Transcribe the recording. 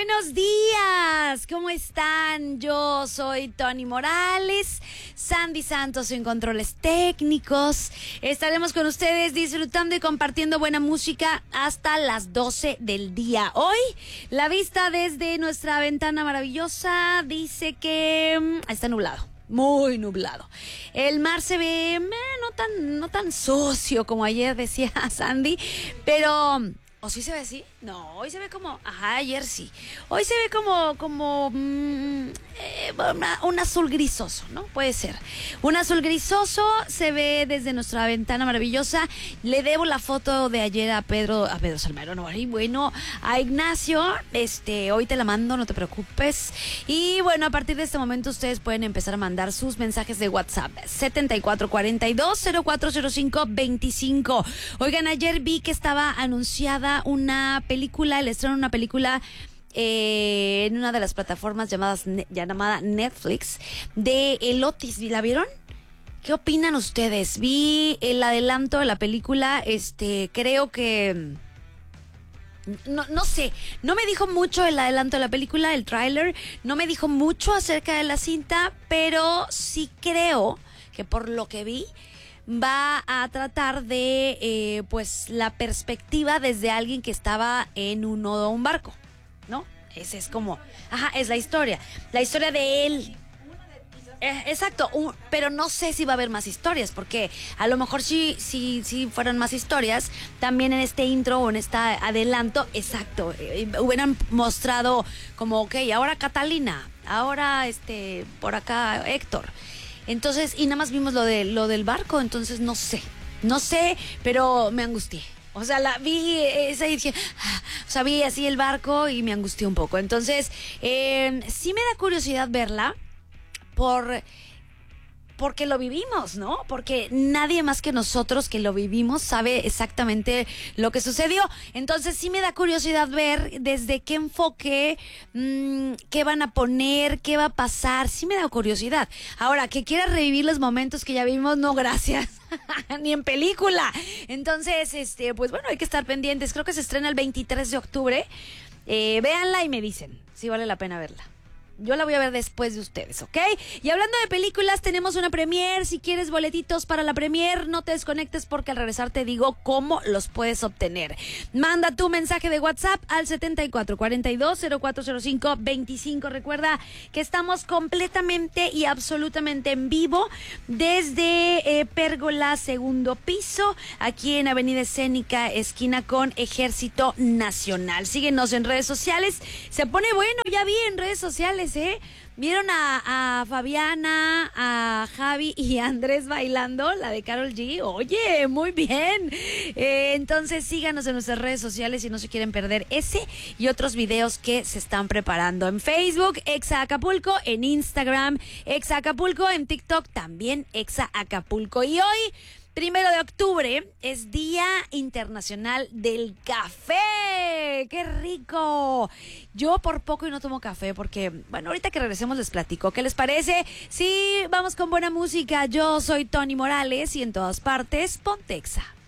buenos días. ¿Cómo están? Yo soy Tony Morales, Sandy Santos en controles técnicos. Estaremos con ustedes disfrutando y compartiendo buena música hasta las 12 del día. Hoy, la vista desde nuestra ventana maravillosa dice que está nublado. Muy nublado. El mar se ve no tan sucio como ayer decía Sandy, pero ¿o sí se ve así? No, hoy se ve como... Ajá, ayer sí. Hoy se ve como un azul grisoso, ¿no? Puede ser. Un azul grisoso se ve desde nuestra ventana maravillosa. Le debo la foto de ayer a Pedro Salmerón, ¿no? Y bueno, a Ignacio, hoy te la mando, no te preocupes. Y bueno, a partir de este momento ustedes pueden empezar a mandar sus mensajes de WhatsApp. 7442-040525. Oigan, ayer vi que estaba anunciada una película, el estreno de una película en una de las plataformas llamada Netflix, de El Otis. ¿La vieron? ¿Qué opinan ustedes? Vi el adelanto de la película, creo que... No sé, no me dijo mucho el adelanto de la película, el tráiler, no me dijo mucho acerca de la cinta, pero sí creo que por lo que vi va a tratar de pues la perspectiva desde alguien que estaba en un barco, ¿no? Ese es como, es la historia de él. Exacto, pero no sé si va a haber más historias, porque a lo mejor si fueran más historias, también en este intro o en este adelanto, exacto, hubieran mostrado como, ok, ahora Catalina, ahora por acá Héctor. Entonces, y nada más vimos lo del barco, entonces no sé, pero me angustié. O sea, vi esa y dije, vi así el barco y me angustié un poco. Entonces, sí me da curiosidad verla porque lo vivimos, ¿no? Porque nadie más que nosotros que lo vivimos sabe exactamente lo que sucedió. Entonces sí me da curiosidad ver desde qué enfoque, qué van a poner, qué va a pasar. Sí me da curiosidad. Ahora, que quiera revivir los momentos que ya vimos, no, gracias. Ni en película. Entonces, pues bueno, hay que estar pendientes. Creo que se estrena el 23 de octubre. Véanla y me dicen si vale la pena verla. Yo la voy a ver después de ustedes, ¿ok? Y hablando de películas, tenemos una premiere. Si quieres boletitos para la premiere, no te desconectes porque al regresar te digo cómo los puedes obtener. Manda tu mensaje de WhatsApp al 7442-040525. Recuerda que estamos completamente y absolutamente en vivo desde Pérgola, segundo piso, aquí en Avenida Escénica, esquina con Ejército Nacional. Síguenos en redes sociales. Se pone bueno, ya vi en redes sociales. ¿Vieron a Fabiana, a Javi y a Andrés bailando la de Karol G? Oye, muy bien. Entonces síganos en nuestras redes sociales si no se quieren perder ese y otros videos que se están preparando. En Facebook, Exa Acapulco, en Instagram, Exa Acapulco, en TikTok también Exa Acapulco. Y hoy, 1 de octubre, es Día Internacional del Café. ¡Qué rico! Yo por poco y no tomo café porque, bueno, ahorita que regresemos les platico. ¿Qué les parece? Sí, vamos con buena música. Yo soy Tony Morales y en todas partes, ponte Exa.